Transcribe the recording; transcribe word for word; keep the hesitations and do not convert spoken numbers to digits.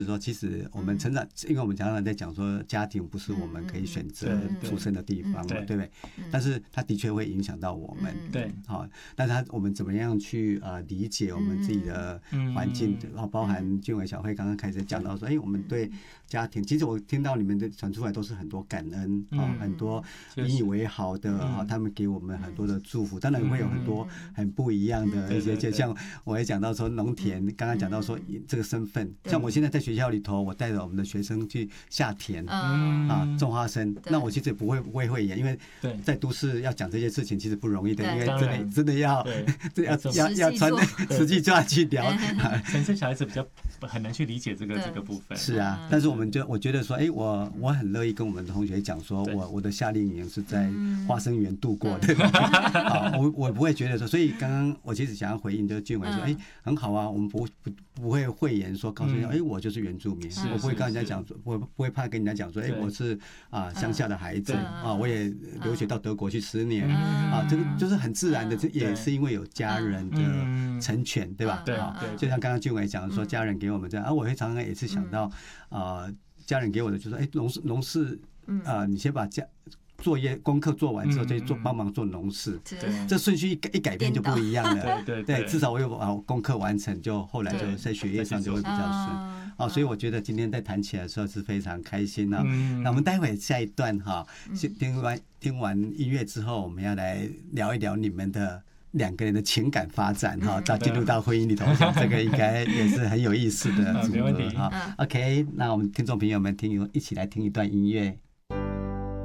说，其实我们成长，因为我们常常在讲说，家庭不是我们可以选择出生的地方嘛，对不对？但是它的确会影响到我们， 对， 好，但是它我们怎么样去呃理解我们自己的环境，然后包含俊伟、小慧刚刚开始讲到说，哎，我们对家庭，其实我听到你们的传出来都是很多感恩啊，很多引以为豪的啊，他们给我们很多的祝福，当然会有很多很不一样的一些，就像我也讲到说农田，刚刚讲到说这个身份，像我现在在学校里头，我带着我们的学生去下田啊种花生，那我其实不会不会讳言，因为在都市要讲这些事情其实不容易的，因为真的真的要要要要传实际就要去聊， 城市小孩子比较很难去理解这个这个部分。 是啊，但是我们就我觉得说，哎，我我很乐意跟我们的同学讲说，我我的夏令营是在花生园度过的，啊，我我不会觉得说，所以刚刚我其实想要回应就是俊伟说，哎，很好啊，我们不不不会讳言说告诉你，哎，我就是原住民，我不会跟人家讲说，我不会怕跟人家讲说，哎，我是啊乡下的孩子啊，我也留学到德国去十年啊，这个就是很自然的，这也是因为有家人的成全，对吧？ 对， 就像刚刚俊伟讲说，家人给我们这样，啊，我会常常也是想到啊，家人给我的就是，哎，农事农事啊，你先把家作业功课做完之后，就做帮忙做农事，这顺序一一改变就不一样了。对对，至少我有把功课完成，就后来就在学业上就会比较顺。啊，所以我觉得今天在谈起来的时候是非常开心啊。那我们待会下一段哈，听完听完音乐之后，我们要来聊一聊你们的两个人的情感发展哈，到进入到婚姻里头，我想这个应该也是很有意思的组合哈。OK， 那我们听众朋友们听一起来听一段音乐。